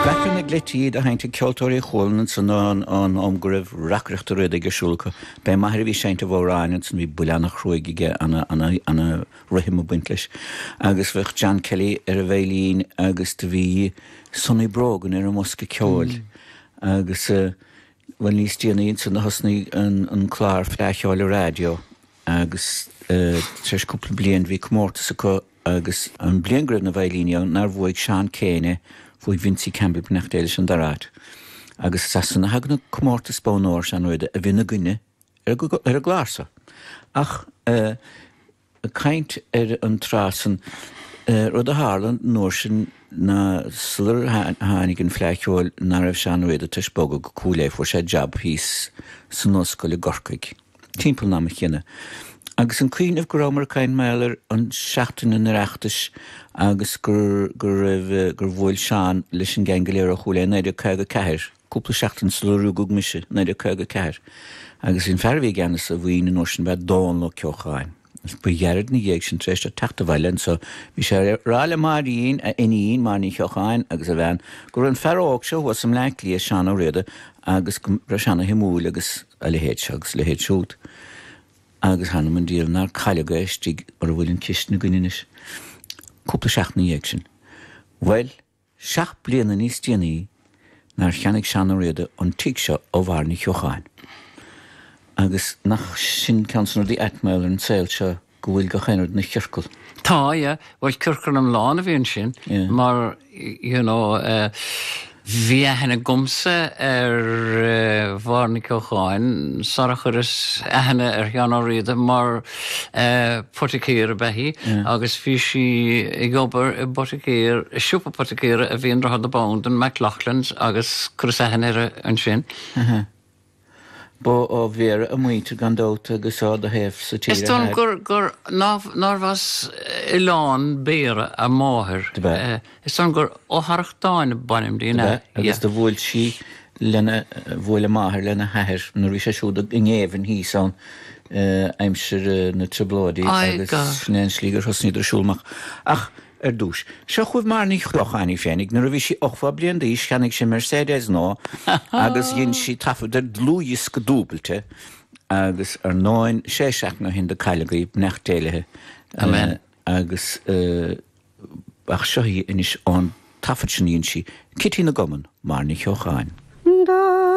Bachan na glétíad a hainte ceoltóirí chólann san an omguribh racreachta ruid ag siúlcha be maithir bhí séinte bhráin san bhí buleannach chruigige ana rithim buint leis. Agus bheith John Kelly ar a bhéilín agus de bhí sunnaí brogan ar a mosca ceol. Agus bhain níos tíanaíonn san na hosnaí an chlár fleáil a rádio agus treis cúpla bliain bhí comórtas acu agus an bliangribh na bhéilíne nar bhuaig Sean Céine fwy Vinci Campbell bnachtéile an darát. Agus sasan na hagna comórtas bónóir sean roide a bhína gine ar a glása. Ach, a caint ar an trásan rud a Harlan nóir sin na sular hánig an fleiciúil na raibh sean roide tuis bóga go cúléh fuair sé jab hís san nóscoil i gorcaig. Timpeall ná chinne. Agus an cuiineh go raibh mar cain mélar an seachtain in reachtas agus gur bhfuil seán leis an gangaléir a chúla neidir cega ceir, cúpla seachtain slúrú gug mise neidir cega ceir. Agus in ferbhí ganas a bhíon an orsin bheith dán le ceocháin. Is buhearad na dhéag sin tréiste teachta bhailen, so bhí sé rála maríon a iníon mar ní ceocháin agus a bhean gur an feróg seo was am leiclí a seán ó réide agus ra seanna himúil agus a lehéad agus lehéad siút. Agus hanna man díal nar caiilega istíg ar bhfuiln cist na guninis. Cúpla seach na dhéag sin. Well, seach bliana níos tíanaí nar cheannig sean ó réide an tíig seo ó bhar ní ceocháin. Agus nach sin cansan dí etmail an saoil seo go bhfuil go chéanad na chiorcail. Tá, bhil curcan am lán a bhíonn sin, mar, bhí a hena gumsa ar bharna ceocháin, sarachas a hena ar chean á riada mar poticéir a bethí, agus bhí si i gcobar i poticéir, i siúpa poticéir a bhíon rahad a bánd an McLachlan's agus cruas a hena an sin. Bo ó bhéar a muoite gandóta agus ád a héamh sa tíre. Is don gur nar was i lán béire a máthir. Is don gur óthachtáin banim dína. Agus de bhfuil si lena bhfuil a máthir lena heithir nar bhí sé siúda in éhan hísán aimsir na triblódaí agus snéan slígar hosníidir siúlmach. Ach, dús. Seo chuh mar ní chlochaí fénig, nar a bhí si ochfa blian díos cheannig sé Mercedes nó, agus dhéon si tafadar dlúis go dúbalte, agus ar 9 séiseach na hin de caiilegaí bnechtéilethe. Amen. Agus ach seo hí inis an tafad sin dhéon si, cití na goman, mar ní cheocháin.